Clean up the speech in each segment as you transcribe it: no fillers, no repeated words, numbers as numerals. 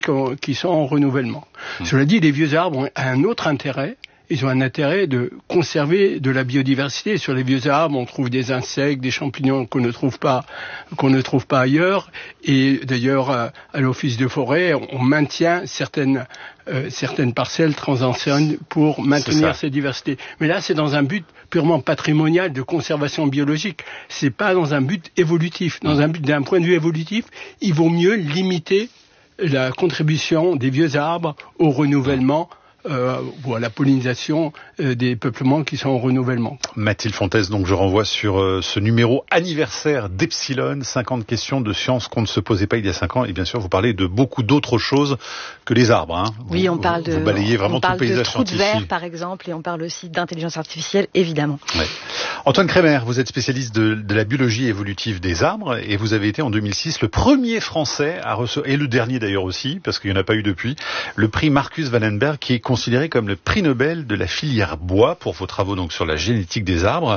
qui sont en renouvellement. Cela dit, les vieux arbres ont un autre intérêt. Ils ont un intérêt de conserver de la biodiversité. Sur les vieux arbres, on trouve des insectes, des champignons qu'on ne trouve pas ailleurs. Et d'ailleurs, à l'office de forêt, on maintient certaines parcelles transanciennes pour maintenir cette diversité. Mais là, c'est dans un but purement patrimonial de conservation biologique. C'est pas dans un but évolutif. D'un point de vue évolutif, il vaut mieux limiter la contribution des vieux arbres au renouvellement ou à la pollinisation des peuplements qui sont en renouvellement. Mathilde Fontès, donc je renvoie sur ce numéro anniversaire d'Epsilon, 50 questions de sciences qu'on ne se posait pas il y a 5 ans, et bien sûr vous parlez de beaucoup d'autres choses que les arbres. Hein. Oui, on parle de, vous balayez vraiment tout le paysage trous de scientifique. verre par exemple, et on parle aussi d'intelligence artificielle, évidemment. Ouais. Antoine Kremer, vous êtes spécialiste de la biologie évolutive des arbres, et vous avez été en 2006 le premier Français à recevoir, et le dernier d'ailleurs aussi, parce qu'il n'y en a pas eu depuis, le prix Marcus Wallenberg, qui est considéré comme le prix Nobel de la filière bois pour vos travaux donc sur la génétique des arbres.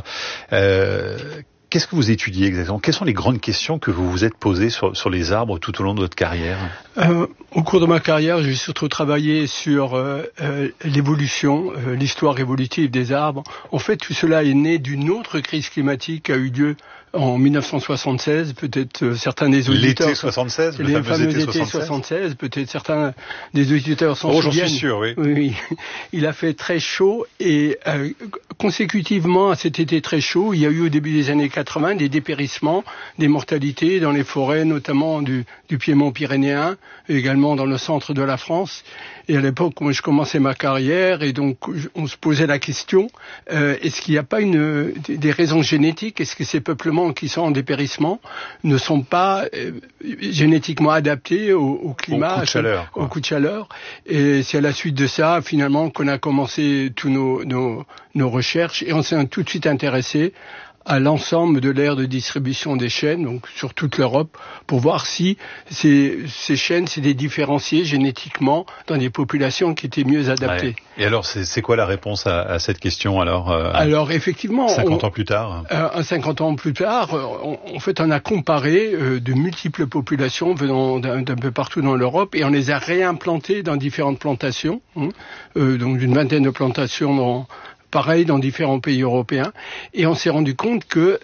Qu'est-ce que vous étudiez exactement? Quelles sont les grandes questions que vous vous êtes posées sur les arbres tout au long de votre carrière? Au cours de ma carrière, j'ai surtout travaillé sur l'évolution, l'histoire évolutive des arbres. En fait, tout cela est né d'une autre crise climatique qui a eu lieu en 1976, peut-être certains des auditeurs... L'été 76, le fameux été 76, peut-être certains des auditeurs s'en souviennent. J'en suis sûr, oui. Oui. Il a fait très chaud et consécutivement à cet été très chaud, il y a eu au début des années 80 des dépérissements, des mortalités dans les forêts, notamment du Piémont pyrénéen, et également dans le centre de la France. Et à l'époque, moi, je commençais ma carrière et donc on se posait la question, est-ce qu'il n'y a pas des raisons génétiques? Est-ce que ces peuplements qui sont en dépérissement ne sont pas génétiquement adaptés au climat, au coup de chaleur. Et c'est à la suite de ça, finalement, qu'on a commencé tous nos recherches et on s'est tout de suite intéressé à l'ensemble de l'aire de distribution des chênes, donc sur toute l'Europe, pour voir si ces chênes s'étaient différenciés génétiquement dans des populations qui étaient mieux adaptées. Ouais. Et alors, c'est quoi la réponse à cette question alors Alors, effectivement... 50 ans plus tard 50 ans plus tard, en fait, on a comparé de multiples populations venant d'un peu partout dans l'Europe et on les a réimplantées dans différentes plantations, donc d'une vingtaine de plantations pareil dans différents pays européens, et on s'est rendu compte que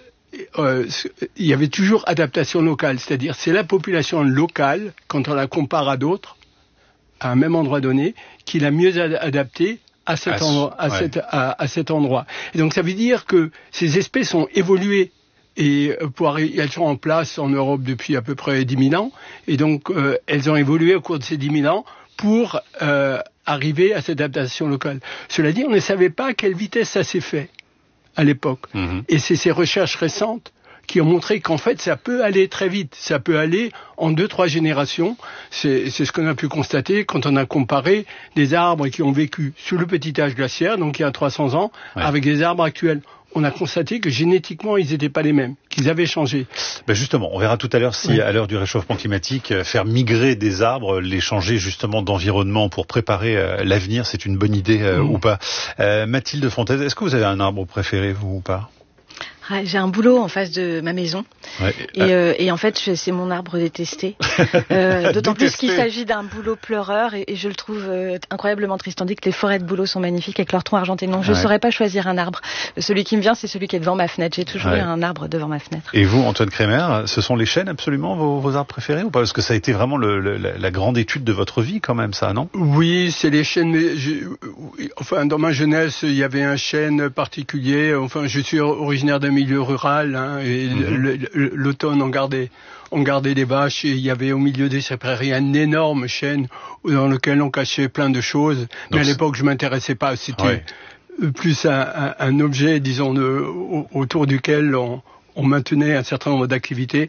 il y avait toujours adaptation locale, c'est-à-dire c'est la population locale, quand on la compare à d'autres, à un même endroit donné, qui est la mieux adaptée à cet endroit. Et donc ça veut dire que ces espèces ont évolué et elles sont en place en Europe depuis à peu près 10 000 ans, et donc elles ont évolué au cours de ces 10 000 ans pour arriver à cette adaptation locale. Cela dit, on ne savait pas à quelle vitesse ça s'est fait à l'époque. Et c'est ces recherches récentes qui ont montré qu'en fait, ça peut aller très vite. Ça peut aller en 2-3 générations. C'est ce qu'on a pu constater quand on a comparé des arbres qui ont vécu sous le petit âge glaciaire, donc il y a 300 ans, avec des arbres actuels. On a constaté que génétiquement, ils n'étaient pas les mêmes, qu'ils avaient changé. Ben justement, on verra tout à l'heure si, à l'heure du réchauffement climatique, faire migrer des arbres, les changer justement d'environnement pour préparer l'avenir, c'est une bonne idée ou pas. Mathilde Fontès, est-ce que vous avez un arbre préféré, vous, ou pas? J'ai un bouleau en face de ma maison et en fait c'est mon arbre détesté, d'autant plus qu'il s'agit d'un bouleau pleureur et je le trouve incroyablement triste, tandis que les forêts de bouleau sont magnifiques avec leurs troncs argentés. Non, je ne saurais pas choisir un arbre. Celui qui me vient, c'est celui qui est devant ma fenêtre. J'ai toujours eu un arbre devant ma fenêtre. Et vous, Antoine Kremer, ce sont les chênes absolument vos arbres préférés ou pas? Parce que ça a été vraiment la grande étude de votre vie quand même, ça, non? Oui, c'est les chênes, mais enfin dans ma jeunesse, il y avait un chêne particulier. Enfin, je suis originaire d'un milieu rural, et l'automne on gardait des vaches et il y avait au milieu de ces prairies un énorme chêne dans lequel on cachait plein de choses. Mais donc, à l'époque je m'intéressais pas, c'était plus un objet, disons, autour duquel on maintenait un certain nombre d'activités,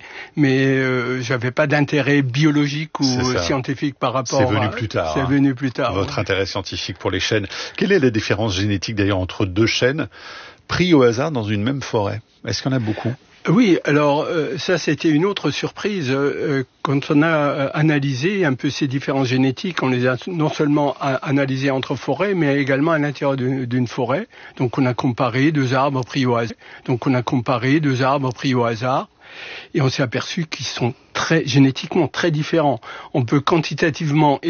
mais j'avais pas d'intérêt biologique ou scientifique par rapport à... C'est venu plus tard. Votre intérêt scientifique pour les chênes. Quelle est la différence génétique d'ailleurs entre deux chênes pris au hasard dans une même forêt? Est-ce qu'il y en a beaucoup? Oui, alors ça c'était une autre surprise. Quand on a analysé un peu ces différences génétiques, on les a non seulement analysées entre forêts, mais également à l'intérieur d'une forêt. Donc on a comparé deux arbres pris au hasard. et on s'est aperçu qu'ils sont génétiquement très différents. On peut quantitativement